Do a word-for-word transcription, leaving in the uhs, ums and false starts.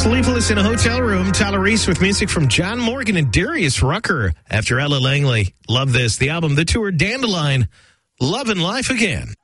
Sleepless in a Hotel Room, Tyler Reese with music from John Morgan and Darius Rucker after Ella Langley. Love this. The album, the tour, Dandelion, Love and Life Again.